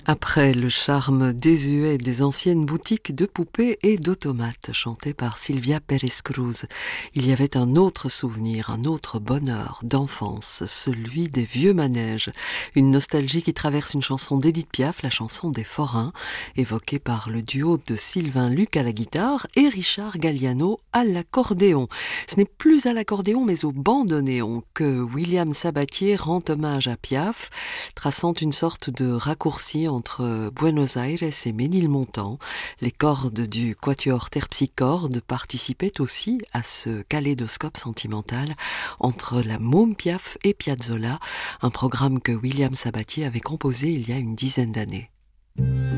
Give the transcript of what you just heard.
Après le charme désuet des anciennes boutiques de poupées et d'automates, chanté par Silvia Pérez-Cruz, il y avait un autre souvenir, un autre bonheur d'enfance, celui des vieux manèges. Une nostalgie qui traverse une chanson d'Édith Piaf, la chanson des forains, évoquée par le duo de Sylvain Luc à la guitare et Richard Galliano à l'accordéon. Ce n'est plus à l'accordéon mais au bandoneon que William Sabatier rend hommage à Piaf, traçant une sorte de raccourci entre Buenos Aires et Ménilmontant. Les cordes du quatuor terpsichorde participaient aussi à ce kaléidoscope sentimental entre la môme Piaf et Piazzolla, un programme que William Sabatier avait composé il y a une dizaine d'années.